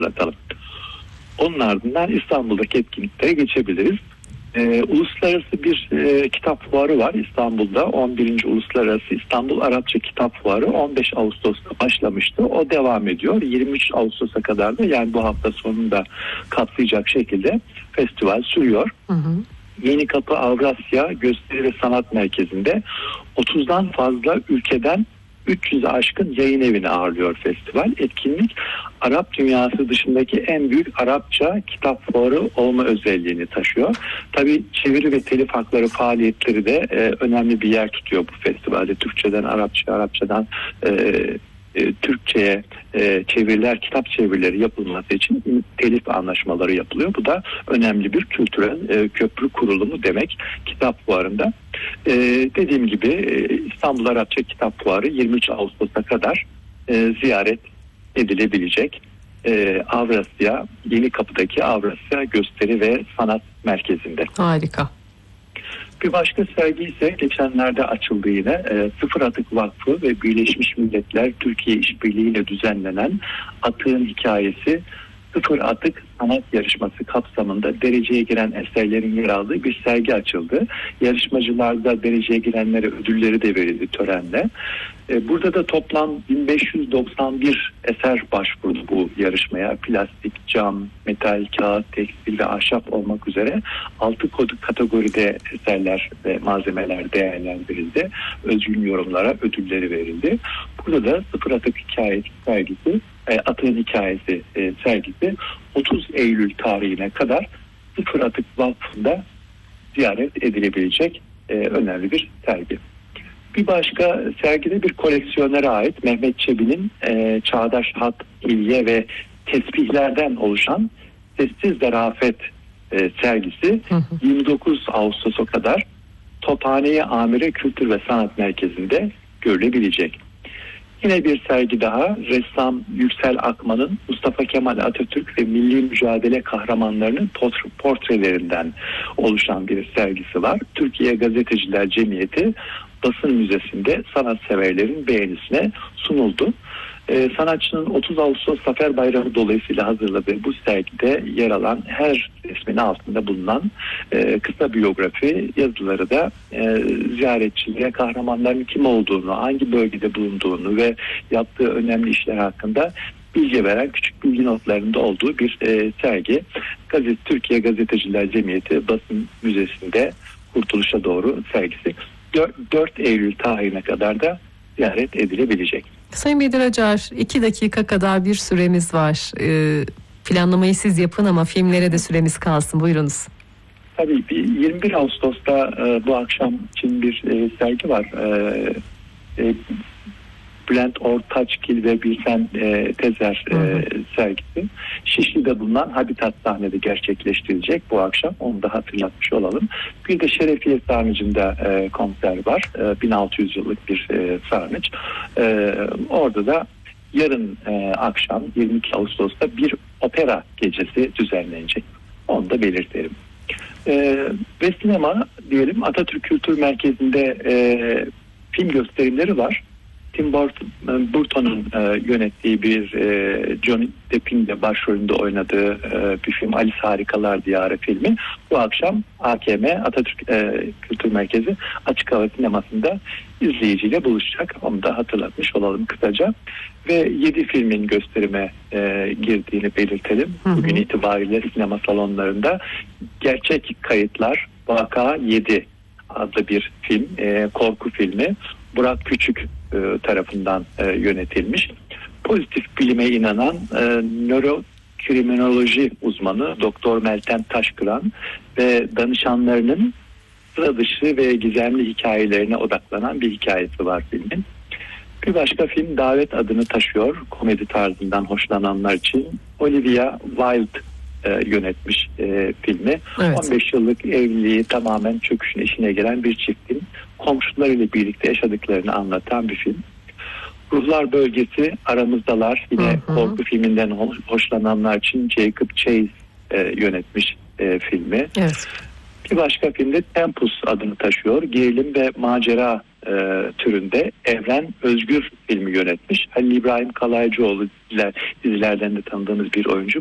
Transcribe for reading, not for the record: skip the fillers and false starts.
hatırlatalım. Onun ardından İstanbul'daki etkinliklere geçebiliriz. Uluslararası bir kitap fuarı var İstanbul'da. 11. Uluslararası İstanbul Arapça Kitap Fuarı 15 Ağustos'ta başlamıştı. O devam ediyor. 23 Ağustos'a kadar da, yani bu hafta sonunda kapsayacak şekilde festival sürüyor. Hı hı. Yenikapı Avrasya Gösteri ve Sanat Merkezi'nde 30'dan fazla ülkeden 300'e aşkın yayın evini ağırlıyor festival. Etkinlik Arap dünyası dışındaki en büyük Arapça kitap fuarı olma özelliğini taşıyor. Tabii çeviri ve telif hakları faaliyetleri de önemli bir yer tutuyor bu festivalde. Türkçeden Arapça, Arapçadan Türkçe'ye çeviriler, kitap çevirileri yapılması için telif anlaşmaları yapılıyor. Bu da önemli bir kültürel köprü kurulumu demek kitap fuarında. Dediğim gibi İstanbul Arapça Kitap Fuarı 23 Ağustos'a kadar ziyaret edilebilecek. Avrasya, Yenikapı'daki Avrasya Gösteri ve Sanat Merkezi'nde. Harika. Bir başka sergi ise geçenlerde açıldı yine. Sıfır Atık Vakfı ve Birleşmiş Milletler Türkiye İşbirliği ile düzenlenen Atık'ın Hikayesi Sıfır Atık Sanat Yarışması kapsamında dereceye giren eserlerin yer aldığı bir sergi açıldı. Yarışmacılarda dereceye girenlere ödülleri de verildi törenle. Burada da toplam 1591 eser başvurdu bu yarışmaya. Plastik, cam, metal, kağıt, tekstil ve ahşap olmak üzere 6 kategoride eserler ve malzemeler değerlendirildi. Özgün yorumlara ödülleri verildi. Burada da Sıfır Atık Hikayesi sergisi, Atık'ın Hikayesi sergisi 30 Eylül tarihine kadar Sıfır Atık Vakfı'nda ziyaret edilebilecek önemli bir sergi. Bir başka sergide bir koleksiyonere ait Mehmet Çebi'nin Çağdaş Hat, İlye ve Tesbihlerden oluşan Sessiz Zarafet sergisi 29 Ağustos'a kadar Tophane-i Amire Kültür ve Sanat Merkezi'nde görülebilecek. Yine bir sergi daha, ressam Yüksel Akman'ın Mustafa Kemal Atatürk ve milli mücadele kahramanlarının portrelerinden oluşan bir sergisi var. Türkiye Gazeteciler Cemiyeti Basın Müzesi'nde sanatseverlerin beğenisine sunuldu. Sanatçının 30 Ağustos Zafer Bayramı dolayısıyla hazırladığı bu sergide yer alan her resmin altında bulunan kısa biyografi yazıları da ziyaretçilere kahramanların kim olduğunu, hangi bölgede bulunduğunu ve yaptığı önemli işler hakkında bilgi veren küçük bilgi notlarında olduğu bir sergi. Türkiye Gazeteciler Cemiyeti Basın Müzesi'nde Kurtuluş'a doğru sergisi 4 Eylül tarihine kadar da ziyaret edilebilecek. Sayın Bedir Acar, 2 dakika kadar bir süremiz var. Planlamayı siz yapın ama filmlere de süremiz kalsın. Buyurunuz. Tabii 21 Ağustos'ta bu akşam için bir sergi var. Bülent Ortaçgil ve Birsen Tezer sergisi. Şişli'de bulunan Habitat sahnede gerçekleştirilecek bu akşam. Onu da hatırlatmış olalım. Bir de Şerefiye Sarnıcı'nda konser var. 1600 yıllık bir sarnıç. Orada da yarın akşam 22 Ağustos'ta bir opera gecesi düzenlenecek. Onu da belirtelim. Ve sinema diyelim, Atatürk Kültür Merkezi'nde film gösterimleri var. Tim Burton'un yönettiği bir Johnny Depp'in de başrolünde oynadığı bir film, Alice Harikalar Diyarı filmi bu akşam AKM Atatürk Kültür Merkezi Açık Hava Sineması'nda izleyiciyle buluşacak. Onu da hatırlatmış olalım kısaca. Ve 7 filmin gösterime girdiğini belirtelim. Bugün itibariyle sinema salonlarında Gerçek Kayıtlar Vaka 7 adlı bir film, korku filmi. Burak Küçük tarafından yönetilmiş. Pozitif bilime inanan nörokriminoloji uzmanı Doktor Meltem Taşkıran ve danışanlarının sıra dışı ve gizemli hikayelerine odaklanan bir hikayesi var filmin. Bir başka film Davet adını taşıyor. Komedi tarzından hoşlananlar için Olivia Wilde yönetmiş filmi. Evet. 15 yıllık evliliği tamamen çöküşün eşiğine gelen bir çiftin komşularıyla birlikte yaşadıklarını anlatan bir film. Ruhlar Bölgesi Aramızdalar, yine korku filminden hoşlananlar için Jacob Chase yönetmiş filmi. Evet. Bir başka filmde Tempus adını taşıyor. Gerilim ve macera türünde Evren Özgür filmi yönetmiş. Halil İbrahim Kalaycıoğlu dizilerden de tanıdığınız bir oyuncu.